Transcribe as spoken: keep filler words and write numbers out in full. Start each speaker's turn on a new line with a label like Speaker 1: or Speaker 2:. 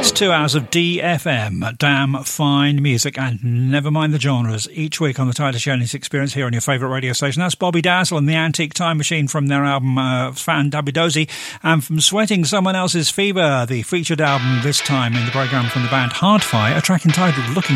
Speaker 1: It's two hours of D F M, damn fine music, and never mind the genres. Each week on the Titus Jones Experience here on your favourite radio station. That's Bobby Dazzle and the Antique Time Machine from their album uh, Fan Dabidozi, and from Sweating Someone Else's Fever, the featured album this time in the programme from the band Hardfire, a track entitled Looking